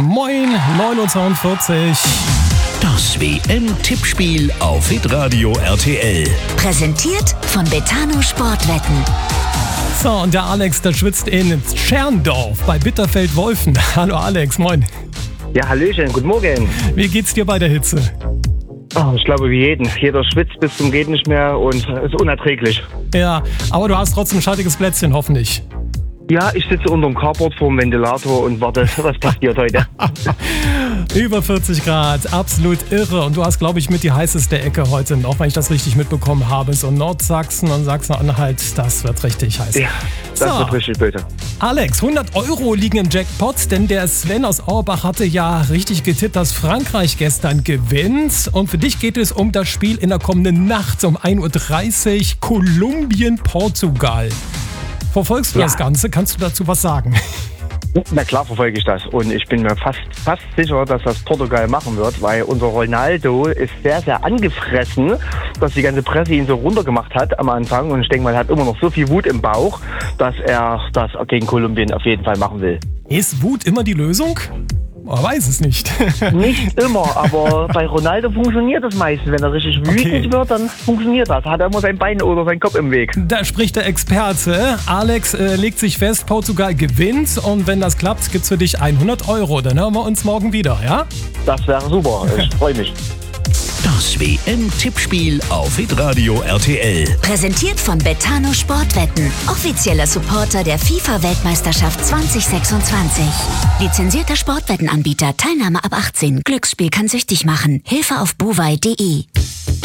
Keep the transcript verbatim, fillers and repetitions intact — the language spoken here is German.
Moin, neun Uhr zweiundvierzig. Das W M-Tippspiel auf Hitradio R T L. Präsentiert von Betano Sportwetten. So, und der Alex, der schwitzt in Tscherndorf bei Bitterfeld-Wolfen. Hallo Alex, moin. Ja, hallöchen, guten Morgen. Wie geht's dir bei der Hitze? Oh, ich glaube wie jeden. Jeder schwitzt bis zum geht nicht mehr und ist unerträglich. Ja, aber du hast trotzdem ein schattiges Plätzchen, hoffentlich. Ja, ich sitze unter dem Carport vor dem Ventilator und warte, was passiert heute. Über vierzig Grad, absolut irre. Und du hast, glaube ich, mit die heißeste Ecke heute noch, wenn ich das richtig mitbekommen habe. So Nordsachsen und Sachsen-Anhalt, das wird richtig heiß. Ja, das so. wird richtig böse. Alex, hundert Euro liegen im Jackpot, denn der Sven aus Auerbach hatte ja richtig getippt, dass Frankreich gestern gewinnt. Und für dich geht es um das Spiel in der kommenden Nacht um ein Uhr dreißig, Kolumbien-Portugal. Verfolgst du Ja. das Ganze? Kannst du dazu was sagen? Na klar verfolge ich das und ich bin mir fast, fast sicher, dass das Portugal machen wird, weil unser Ronaldo ist sehr, sehr angefressen, dass die ganze Presse ihn so runtergemacht hat am Anfang und ich denke mal, er hat immer noch so viel Wut im Bauch, dass er das gegen Kolumbien auf jeden Fall machen will. Ist Wut immer die Lösung? Man weiß es nicht. Nicht immer, aber bei Ronaldo funktioniert das meistens. Wenn er richtig wütend Okay. wird, dann funktioniert das. Hat er immer sein Bein oder seinen Kopf im Weg. Da spricht der Experte. Alex äh, legt sich fest, Portugal gewinnt und wenn das klappt, gibt's für dich hundert Euro. Dann hören wir uns morgen wieder, ja? Das wäre super. Ich freue mich. Das W M-Tippspiel auf Hitradio R T L. Präsentiert von Betano Sportwetten. Offizieller Supporter der FIFA-Weltmeisterschaft zwanzig sechsundzwanzig. Lizenzierter Sportwettenanbieter. Teilnahme ab achtzehn. Glücksspiel kann süchtig machen. Hilfe auf bovai punkt de.